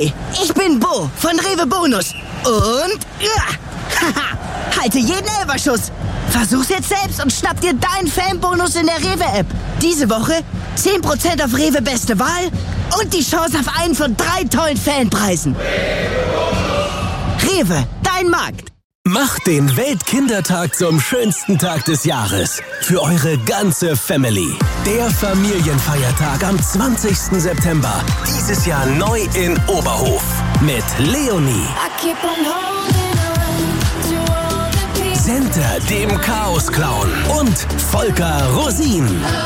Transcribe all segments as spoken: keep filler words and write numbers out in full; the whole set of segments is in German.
Hi, ich bin Bo von Rewe Bonus. Und ja, haha, halte jeden Elferschuss. Versuch's jetzt selbst und schnapp dir deinen Fanbonus in der Rewe-App. Diese Woche zehn Prozent auf Rewe Beste Wahl und die Chance auf einen von drei tollen Fanpreisen. Rewe, dein Markt. Macht den Weltkindertag zum schönsten Tag des Jahres. Für eure ganze Family. Der Familienfeiertag am zwanzigsten September. Dieses Jahr neu in Oberhof. Mit Leonie. Senta, dem Chaos-Clown. Und Volker Rosin.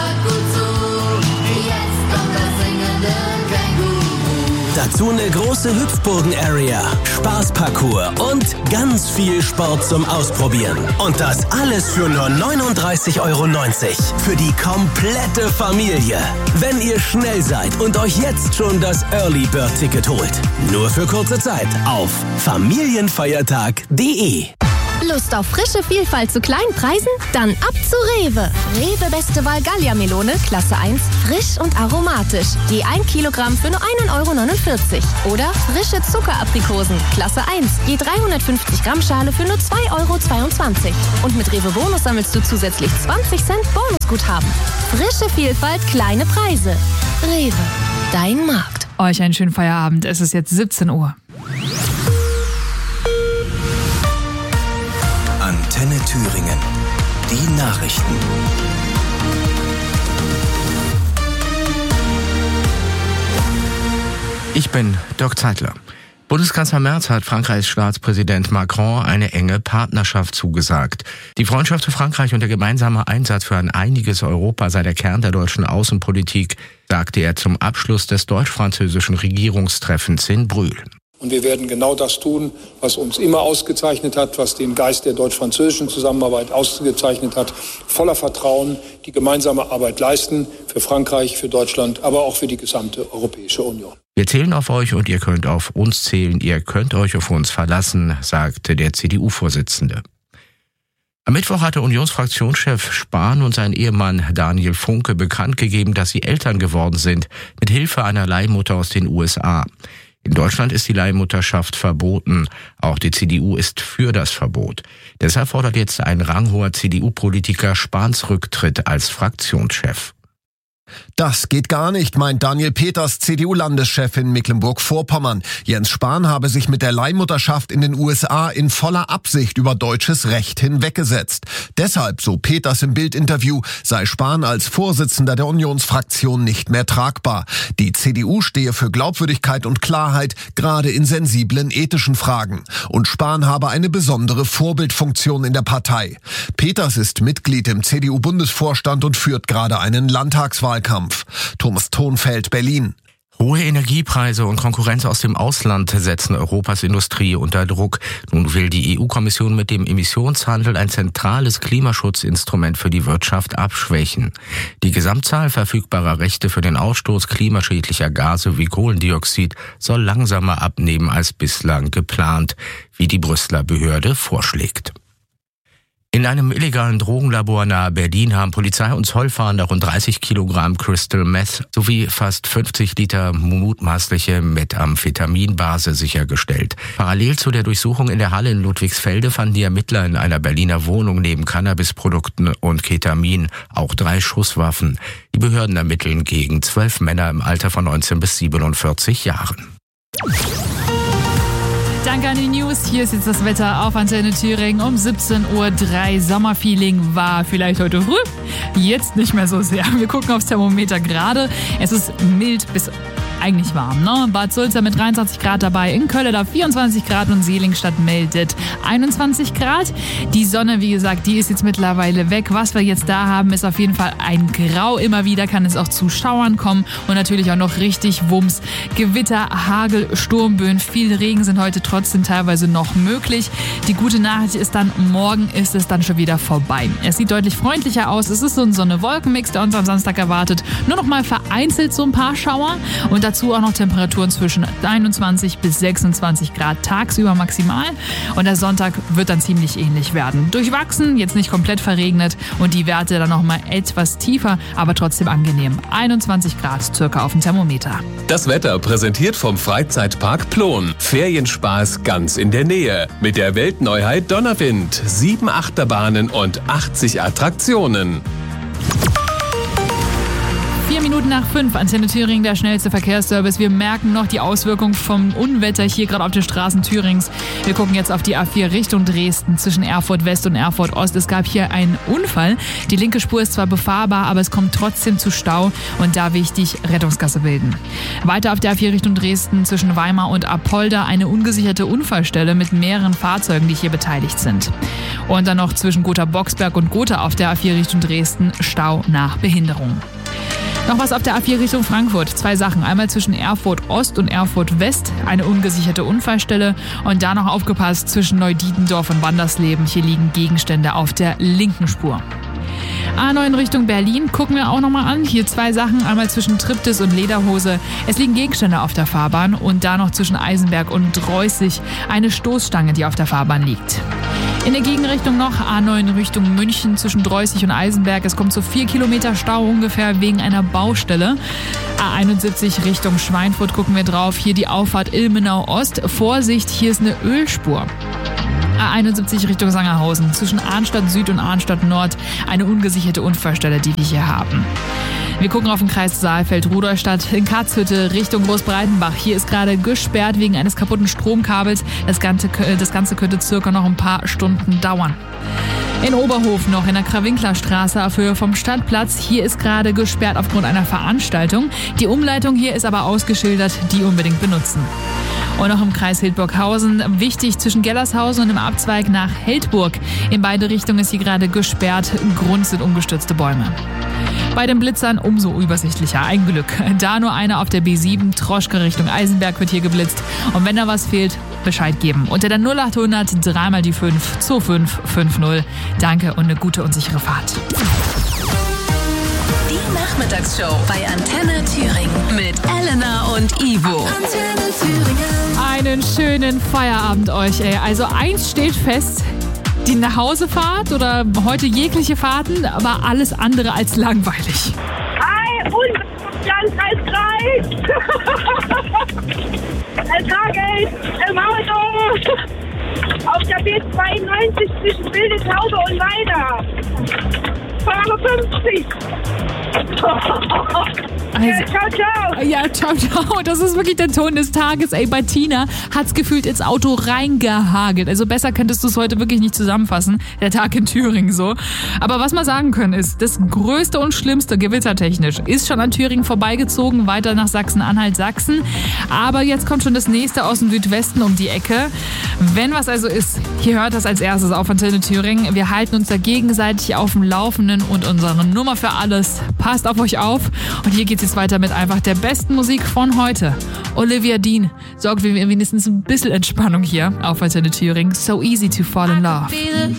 Dazu eine große Hüpfburgen-Area, Spaßparcours und ganz viel Sport zum Ausprobieren. Und das alles für nur neununddreißig Euro neunzig. Für die komplette Familie. Wenn ihr schnell seid und euch jetzt schon das Early Bird Ticket holt. Nur für kurze Zeit auf familienfeiertag punkt de. Lust auf frische Vielfalt zu kleinen Preisen? Dann ab zu Rewe. Rewe Beste Wahl Gallia-Melone, Klasse eins, frisch und aromatisch. Je ein Kilogramm für nur einen Euro neunundvierzig. Oder frische Zuckeraprikosen, Klasse eins, je dreihundertfünfzig Gramm Schale für nur zwei Euro zweiundzwanzig. Und mit Rewe Bonus sammelst du zusätzlich zwanzig Cent Bonusguthaben. Frische Vielfalt, kleine Preise. Rewe, dein Markt. Euch einen schönen Feierabend. Es ist jetzt siebzehn Uhr. Antenne Thüringen. Die Nachrichten. Ich bin Dirk Zeitler. Bundeskanzler Merz hat Frankreichs Staatspräsident Macron eine enge Partnerschaft zugesagt. Die Freundschaft zu Frankreich und der gemeinsame Einsatz für ein einiges Europa sei der Kern der deutschen Außenpolitik, sagte er zum Abschluss des deutsch-französischen Regierungstreffens in Brühl. Und wir werden genau das tun, was uns immer ausgezeichnet hat, was den Geist der deutsch-französischen Zusammenarbeit ausgezeichnet hat. Voller Vertrauen die gemeinsame Arbeit leisten für Frankreich, für Deutschland, aber auch für die gesamte Europäische Union. Wir zählen auf euch und ihr könnt auf uns zählen. Ihr könnt euch auf uns verlassen, sagte der C D U-Vorsitzende. Am Mittwoch hatte Unionsfraktionschef Spahn und sein Ehemann Daniel Funke bekannt gegeben, dass sie Eltern geworden sind, mit Hilfe einer Leihmutter aus den U S A. In Deutschland ist die Leihmutterschaft verboten. Auch die C D U ist für das Verbot. Deshalb fordert jetzt ein ranghoher C D U-Politiker Spahns Rücktritt als Fraktionschef. Das geht gar nicht, meint Daniel Peters, C D U-Landeschef in Mecklenburg-Vorpommern. Jens Spahn habe sich mit der Leihmutterschaft in den U S A in voller Absicht über deutsches Recht hinweggesetzt. Deshalb, so Peters im Bild-Interview, sei Spahn als Vorsitzender der Unionsfraktion nicht mehr tragbar. Die C D U stehe für Glaubwürdigkeit und Klarheit, gerade in sensiblen ethischen Fragen. Und Spahn habe eine besondere Vorbildfunktion in der Partei. Peters ist Mitglied im C D U-Bundesvorstand und führt gerade einen Landtagswahlkampf. Thomas Thonfeld, Berlin. Hohe Energiepreise und Konkurrenz aus dem Ausland setzen Europas Industrie unter Druck. Nun will die E U-Kommission mit dem Emissionshandel ein zentrales Klimaschutzinstrument für die Wirtschaft abschwächen. Die Gesamtzahl verfügbarer Rechte für den Ausstoß klimaschädlicher Gase wie Kohlendioxid soll langsamer abnehmen als bislang geplant, wie die Brüsseler Behörde vorschlägt. In einem illegalen Drogenlabor nahe Berlin haben Polizei und Zollfahnder rund dreißig Kilogramm Crystal Meth sowie fast fünfzig Liter mutmaßliche Methamphetaminbase sichergestellt. Parallel zu der Durchsuchung in der Halle in Ludwigsfelde fanden die Ermittler in einer Berliner Wohnung neben Cannabisprodukten und Ketamin auch drei Schusswaffen. Die Behörden ermitteln gegen zwölf Männer im Alter von neunzehn bis siebenundvierzig Jahren. Danke an die News. Hier ist jetzt das Wetter auf Antenne Thüringen um siebzehn Uhr drei. Sommerfeeling war vielleicht heute früh, jetzt nicht mehr so sehr. Wir gucken aufs Thermometer gerade. Es ist mild bis eigentlich warm, ne? Bad Sulza mit dreiundzwanzig Grad dabei, in Köln da vierundzwanzig Grad und Seligenstadt meldet einundzwanzig Grad. Die Sonne, wie gesagt, die ist jetzt mittlerweile weg. Was wir jetzt da haben, ist auf jeden Fall ein Grau. Immer wieder kann es auch zu Schauern kommen und natürlich auch noch richtig Wumms. Gewitter, Hagel, Sturmböen, viel Regen sind heute trotzdem teilweise noch möglich. Die gute Nachricht ist dann, morgen ist es dann schon wieder vorbei. Es sieht deutlich freundlicher aus. Es ist so ein Sonne-Wolken-Mix, der uns am Samstag erwartet. Nur noch mal vereinzelt so ein paar Schauer und dazu dazu auch noch Temperaturen zwischen einundzwanzig bis sechsundzwanzig Grad tagsüber maximal. Und der Sonntag wird dann ziemlich ähnlich werden. Durchwachsen, jetzt nicht komplett verregnet und die Werte dann nochmal etwas tiefer, aber trotzdem angenehm. einundzwanzig Grad circa auf dem Thermometer. Das Wetter präsentiert vom Freizeitpark Plon. Ferienspaß ganz in der Nähe. Mit der Weltneuheit Donnerwind. Sieben Achterbahnen und achtzig Attraktionen. Vier Minuten nach fünf, Antenne Thüringen, der schnellste Verkehrsservice. Wir merken noch die Auswirkungen vom Unwetter hier gerade auf den Straßen Thürings. Wir gucken jetzt auf die A vier Richtung Dresden zwischen Erfurt West und Erfurt Ost. Es gab hier einen Unfall. Die linke Spur ist zwar befahrbar, aber es kommt trotzdem zu Stau und da wichtig Rettungsgasse bilden. Weiter auf der A vier Richtung Dresden zwischen Weimar und Apolda eine ungesicherte Unfallstelle mit mehreren Fahrzeugen, die hier beteiligt sind. Und dann noch zwischen Gotha-Boxberg und Gotha auf der A vier Richtung Dresden Stau nach Behinderung. Noch was auf der A vier Richtung Frankfurt. Zwei Sachen. Einmal zwischen Erfurt Ost und Erfurt West eine ungesicherte Unfallstelle. Und da noch aufgepasst zwischen Neudietendorf und Wandersleben. Hier liegen Gegenstände auf der linken Spur. A neun Richtung Berlin gucken wir auch nochmal an. Hier zwei Sachen. Einmal zwischen Triptis und Lederhose. Es liegen Gegenstände auf der Fahrbahn. Und da noch zwischen Eisenberg und Dreußig eine Stoßstange, die auf der Fahrbahn liegt. In der Gegenrichtung noch A neun Richtung München zwischen Dreußig und Eisenberg. Es kommt zu vier Kilometer Stau ungefähr wegen einer Baustelle. A einundsiebzig Richtung Schweinfurt gucken wir drauf. Hier die Auffahrt Ilmenau Ost. Vorsicht, hier ist eine Ölspur. A einundsiebzig Richtung Sangerhausen zwischen Arnstadt Süd und Arnstadt Nord eine ungesicherte Unfallstelle, die wir hier haben. Wir gucken auf den Kreis Saalfeld-Rudolstadt in Katzhütte Richtung Großbreitenbach. Hier ist gerade gesperrt wegen eines kaputten Stromkabels. Das Ganze, das Ganze könnte circa noch ein paar Stunden dauern. In Oberhof noch in der Krawinklerstraße auf Höhe vom Stadtplatz. Hier ist gerade gesperrt aufgrund einer Veranstaltung. Die Umleitung hier ist aber ausgeschildert, die unbedingt benutzen. Und noch im Kreis Hildburghausen, wichtig zwischen Gellershausen und dem Abzweig nach Heldburg. In beide Richtungen ist hier gerade gesperrt. Grund sind umgestürzte Bäume. Bei den Blitzern umso übersichtlicher. Ein Glück. Da nur einer auf der B sieben, Troschke Richtung Eisenberg wird hier geblitzt. Und wenn da was fehlt, Bescheid geben. Unter der null achthundert dreimal die fünf zwei fünf fünf null. Danke und eine gute und sichere Fahrt. Die Nachmittagsshow bei Antenne Thüringen mit Elena und Ivo. Antenne Thüringen. Einen schönen Feierabend euch, ey. Also eins steht fest. Die Nachhausefahrt oder heute jegliche Fahrten, aber alles andere als langweilig. Hi, und Landkreis Kreis. El Tagel, El Auto. Auf der B zweiundneunzig zwischen Wildeshausen und Weida. Fahre fünfzig. Also, ja, ciao, ciao. Ja, ciao, ciao. Das ist wirklich der Ton des Tages. Ey, bei Tina hat's gefühlt ins Auto reingehagelt. Also besser könntest du es heute wirklich nicht zusammenfassen. Der Tag in Thüringen so. Aber was wir sagen können ist, das größte und schlimmste gewittertechnisch ist schon an Thüringen vorbeigezogen, weiter nach Sachsen-Anhalt, Sachsen. Aber jetzt kommt schon das nächste aus dem Südwesten um die Ecke. Wenn was also ist, hier hört das als erstes auf Antenne Thüringen. Wir halten uns da gegenseitig auf dem Laufenden und unsere Nummer für alles. Passt auf euch auf. Und hier geht's jetzt weiter mit einfach der besten Musik von heute. Olivia Dean sorgt für wenigstens ein bisschen Entspannung hier auf Antenne Thüringen. So easy to fall in love.